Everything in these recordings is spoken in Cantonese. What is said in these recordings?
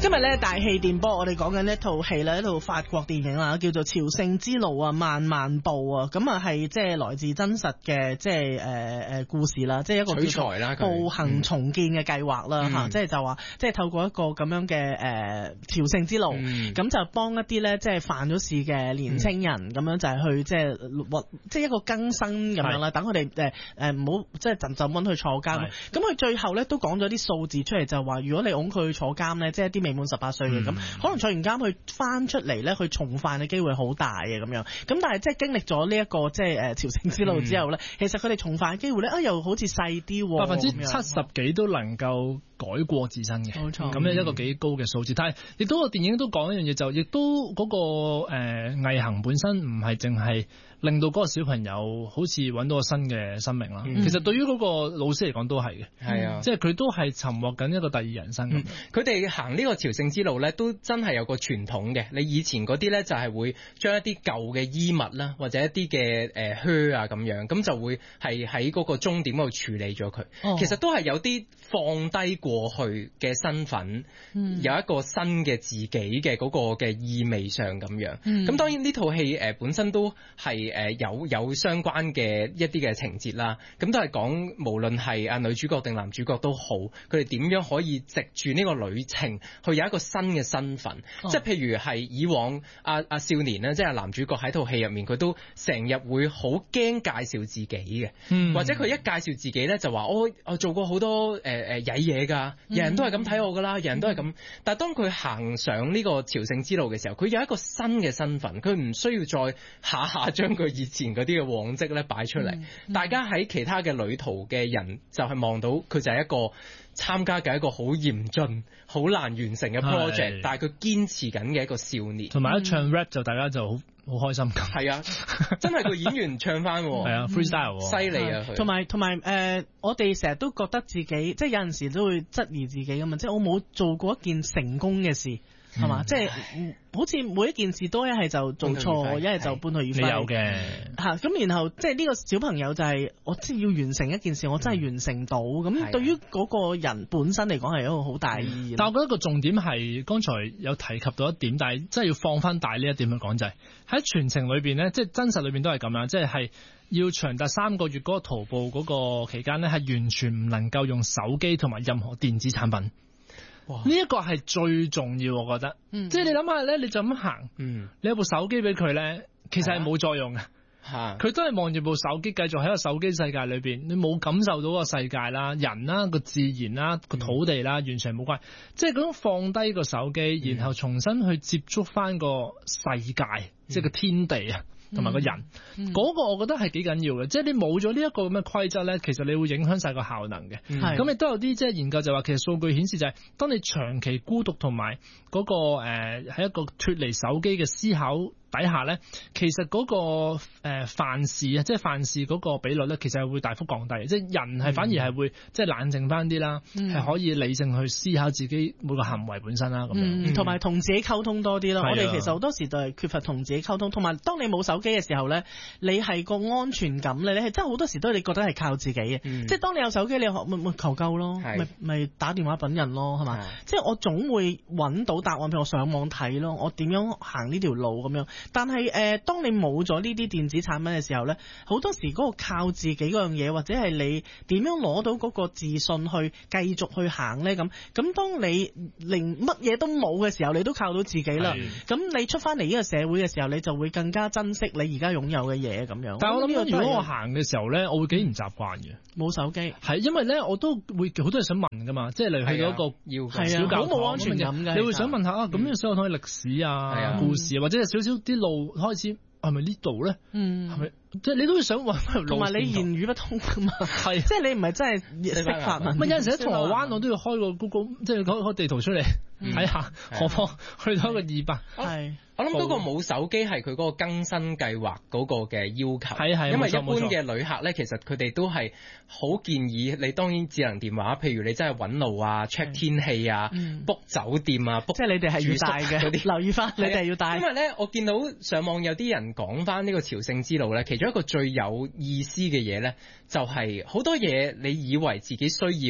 今日咧大氣電波，我哋講緊一套戲啦，一套法國電影啦，叫做《朝聖之路》啊，漫漫步啊，咁啊係即係來自真實嘅即係故事啦，即係一個取材啦， 步行重建嘅計劃啦嚇，即係就話即係透過一個咁樣嘅朝聖之路，咁就幫一啲咧即係犯咗事嘅年青人咁樣就係去即係一個更生咁樣啦，等佢哋唔好即係就咁去坐監。咁佢最後咧都講咗啲數字出嚟，就話如果你擁佢去坐監咧，即係一啲未滿18歲嘅咁，可能坐完監佢翻出嚟咧，佢重犯嘅機會好大嘅咁樣。咁但係即係經歷咗呢一個即係朝聖之路之後咧，其實佢哋重犯嘅機會咧又好似細啲 ，70%幾都能夠改過自身嘅，冇錯。咁咧一個幾高嘅數字，但係亦都個電影都講一樣嘢，就亦都嗰個毅行本身唔係淨係令到嗰個小朋友好似揾到個新嘅生命啦。其實對於嗰個老師嚟講都係嘅，係啊，即係佢都係尋獲緊一個第二人生。 佢哋行呢個朝聖之路咧，都真係有個傳統嘅。你以前嗰啲咧就係會將一啲舊嘅衣物啦，或者一啲嘅靴啊咁樣，咁就會係喺嗰個終點嗰度處理咗佢。其實都係有啲放低過去嘅身份，有一個新嘅自己嘅嗰個嘅意味上咁樣。咁當然呢套戲本身都係有相關嘅一啲嘅情節啦。咁都係講無論係女主角定男主角都好，佢哋點樣可以藉住呢個旅程去有一個新嘅身份。即係譬如係以往少年咧，即係男主角喺套戲入面，佢都成日會好驚介紹自己嘅，或者佢一介紹自己咧就話我做過好多曳嘢㗎，人人都係咁睇我㗎啦，人人都係咁。但係當佢行上呢個朝聖之路嘅時候，佢有一個新嘅身份，佢唔需要再下下將佢以前嗰啲嘅往績咧擺出嚟。大家喺其他嘅旅途嘅人就係望到佢就係一個參加嘅一個好嚴峻、好難完成嘅 project， 但係佢堅持緊嘅一個少年。 同埋一唱 rap 就大家就好開心咁。 係啊，真係個演員唱翻， 係啊 freestyle， 犀利啊佢。 同埋我哋成日都覺得自己即係有陣時都會質疑自己㗎嘛，即係我冇做過一件成功嘅事。係嘛？即係好似每一件事都一係就做錯，一係就半途而廢。 你有嘅嚇咁，然後即係呢個小朋友就係我即係要完成一件事，我真係完成到。咁對於嗰個人本身嚟講係一個好大意義。 但我覺得個重點係剛才有提及到一點，但係真係要放翻大呢一點去講就係喺全程裏邊咧，即係真實裏邊都係咁樣，即係要長達3個月嗰個徒步嗰個期間咧，係完全唔能夠用手機同埋任何電子產品。呢一個係最重要，我覺得，即係你諗下咧，你就咁行，你有部手機俾佢咧，其實係冇作用嘅，佢都係望住部手機，繼續喺個手機世界裏邊，你冇感受到個世界啦、人啦、個自然啦、個土地啦，完全冇關係，即係嗰種放低個手機，然後重新去接觸翻個世界，即係個天地啊。同埋個人，嗰個我覺得係幾緊要嘅，即係你冇咗呢一個咁嘅規則咧，其實你會影響晒個效能嘅。咁亦都有啲即係研究就話，其實數據顯示就係，當你長期孤獨同埋嗰個喺一個脫離手機嘅思考底下咧，其實嗰個犯事啊，即係犯事嗰個比率咧，其實係會大幅降低，即係人係反而係會即係冷靜翻啲啦，係可以理性去思考自己每個行為本身啦咁樣， 同埋同自己溝通多啲啦。我哋其實好多時就係缺乏同自己溝通，同埋當你冇手機嘅時候咧，你係個安全感咧，你係真係好多時都你覺得係靠自己嘅，即係當你有手機，你咪求救咯，咪打電話搵人咯，係嘛？即係我總會搵到答案，譬如我上網睇咯，我點樣行呢條路咁樣。但係當你冇咗呢啲電子產品嘅時候咧，好多時嗰個靠自己嗰樣嘢，或者係你點樣攞到嗰個自信去繼續去行咧咁。咁當你連乜嘢都冇嘅時候，你都靠到自己啦。咁你出翻嚟呢個社會嘅時候，你就會更加珍惜你而家擁有嘅嘢咁樣。 但係我諗，如果我行嘅時候咧，我會幾唔習慣嘅。 冇手機係因為咧，我都會好多嘢想問噶嘛，即係例如去到一個小教堂， 好冇安全感嘅。 你會想問下咁樣所有同嘅歷史啊、故事啊，或者有少少啲路開始係咪呢度咧？係咪？即係你都會想揾翻條路， 同埋你言語不通噶嘛，係即係你唔係真係識法文。 有陣時喺銅鑼灣我都要開個 Google，即係開地圖出嚟睇下，何況去到一個200。係我諗嗰個冇手機係佢嗰個更新計劃嗰個嘅要求，因為一般嘅旅客咧，其實佢哋都係好建議你，當然智能電話，譬如你真係揾路啊、check 天氣啊、book 酒店啊， 即係你哋係要帶嘅，留意翻你哋要帶。 因為咧，我見到上網有啲人講翻呢個朝聖之路咧，其中一個最有意思嘅嘢咧，就係好多嘢你以為自己需要，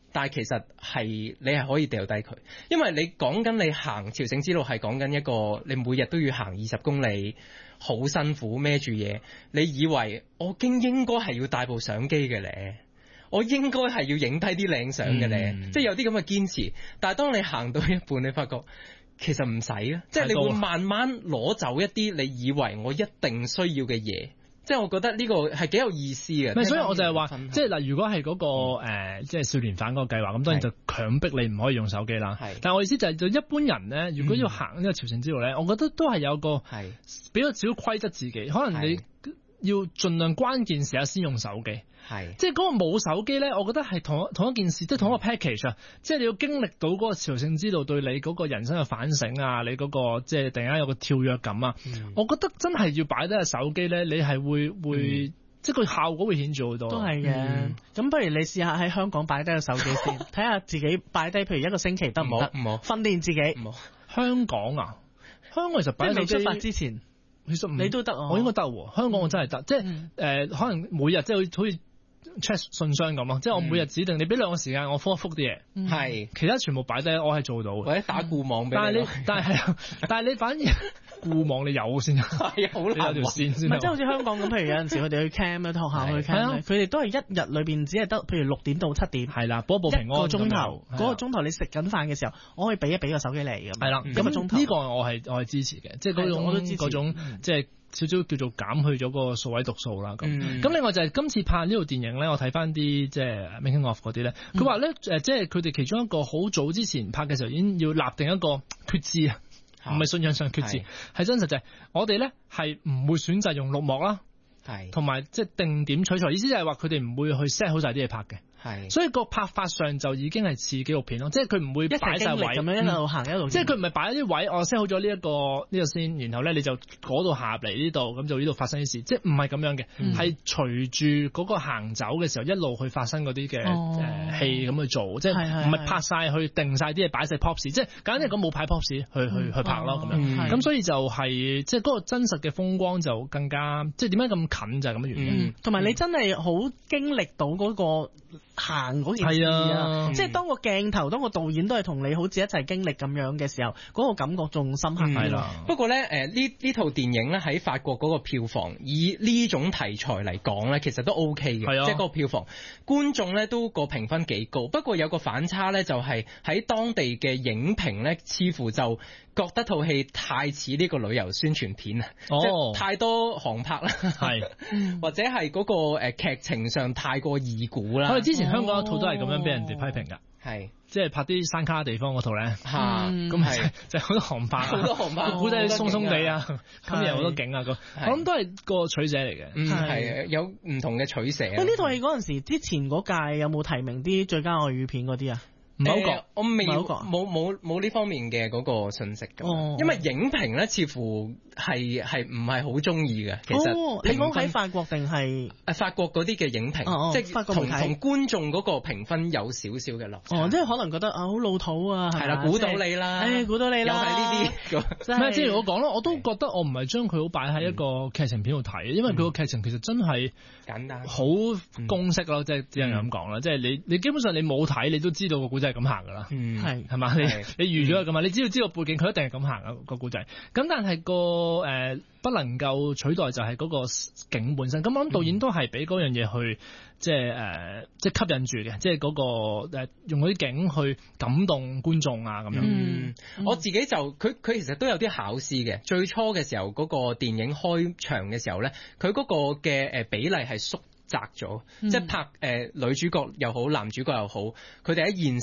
但係其實係你係可以掉低佢，因為你講緊你行朝聖之路係講緊一個你每日都要行20公里，好辛苦孭住嘢，你以為我應該係要帶部相機嘅咧？我應該係要影低啲靚相嘅咧，即係有啲咁嘅堅持。但係當你行到一半，你發覺其實唔使啊，即係你會慢慢攞走一啲你以為我一定需要嘅嘢。即係我覺得呢個係幾有意思嘅。 所以我就係話，即係嗱，如果係嗰個即係少年犯嗰個計劃，咁當然就強迫你唔可以用手機啦。但係我意思就係，就一般人咧，如果要行呢個朝聖之路咧，我覺得都係有個俾咗少少規則自己，可能你要盡量關鍵時刻先用手機。即係嗰個冇手機咧，我覺得係同一件事，即係同一個 package 啊！即係你要經歷到嗰個朝聖之路對你嗰個人生嘅反省啊，你嗰個即係突然間有個跳躍感啊！我覺得真係要擺低個手機咧，你係會即係個效果會顯著好多。 都係嘅。咁不如你試下喺香港擺低個手機先，睇下自己擺低，譬如一個星期得唔得？訓練自己。 香港啊，香港其實擺低手機未出發之前，其實你都得啊。 我應該得喎，香港我真係得，即係可能每日即係好似check 信箱咁咯，即係我每日指定你俾2個時間，我覆一覆啲嘢，其他全部擺低，我係做到嘅。 或者打固網俾你。 但係你反而固網你有先，係好難有條線先。 唔係即係好似香港咁，譬如有陣時佢哋去 camp 咧，學校去 camp 佢哋都係一日裏邊只係得譬如6點到7點， 係啦，報一報平安 1個鐘頭，嗰個鐘頭你食緊飯嘅時候，我可以俾個手機你咁。 係啦，咁個鐘頭呢個我係支持嘅，即係嗰種即係。少少叫做減去咗個數位讀數啦，咁另外就係今次拍呢套電影咧，我睇翻啲即係 making of 嗰啲咧，佢話咧即係佢哋其中一個好早之前拍嘅時候已經要立定一個決志啊，唔係信仰上決志，係真實就係我哋咧係唔會選擇用綠幕啦，同埋即係定點取材，意思就係話佢哋唔會去 set 好晒啲嘢拍嘅。所以個拍法上就已經係似紀錄片咯，即係佢唔會擺晒位咁樣一路行一路，即係佢唔係擺一啲位，我 set 好咗呢一個先，然後咧你就嗰度下嚟呢度，咁就呢度發生啲事，即係唔係咁樣嘅，係隨住嗰個行走嘅時候一路去發生嗰啲嘅戲咁去做，即係唔係拍晒去定晒啲嘢擺晒 props，即係簡單嚟講冇派 props 去拍咯咁樣，咁所以就係即係嗰個真實嘅風光就更加即係點解咁近就係咁嘅原因， 同埋你真係好經歷到嗰個行嗰件事啊，即係當個鏡頭，當個導演都係同你好似一齊經歷咁樣嘅時候，嗰個感覺仲深刻。係啦。 不過咧，呢套電影咧喺法國嗰個票房，以呢種題材嚟講咧，其實都 OK 嘅，即係嗰個票房，觀眾咧都個評分幾高。不過有個反差咧，就係喺當地嘅影評咧，似乎就覺得套戲太似呢個旅遊宣傳片啊，即係太多航拍啦，或者係嗰個劇情上太過易估啦。 我哋之前香港一套都係咁樣俾人哋批評㗎，即係拍啲山卡地方嗰套咧，咁就好多航拍， 好多航拍， 個古仔鬆鬆地啊，咁有好多景啊，我諗都係個取捨嚟嘅， 係有唔同嘅取捨。 呢套戲嗰陣時之前嗰屆有冇提名啲最佳外語片嗰啲啊？ 唔係好覺， 我未冇呢方面嘅嗰個信息㗎，因為影評咧似乎係唔係好中意嘅。其實你講喺法國定係法國嗰啲嘅影評，即係同觀眾嗰個評分有少少嘅落差。 即係可能覺得好老土啊， 係啦，估到你啦， 估到你啦， 又係呢啲。 唔係，正如我講咯，我都覺得我唔係將佢好擺喺一個劇情片度睇，因為佢個劇情其實真係簡單， 好公式咯，即係只能咁講啦。即係你基本上你冇睇，你都知道個古仔係咁行噶啦，係嘛？你預咗咁嘛？你只要知道背景，佢一定係咁行啊個古仔。咁但係不能夠取代就係嗰個景本身。咁我諗導演都係俾嗰樣嘢去即係吸引住嘅，即係嗰個用嗰啲景去感動觀眾啊咁樣。 我自己就佢其實都有啲考試嘅。最初嘅時候嗰個電影開場嘅時候咧，佢嗰個嘅比例係縮窄咗，即係拍女主角又好，男主角又好，佢哋喺現